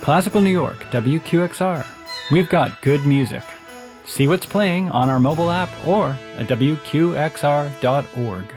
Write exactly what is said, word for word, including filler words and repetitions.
Classical New York, W Q X R. We've got good music. See what's playing on our mobile app or at W Q X R dot org.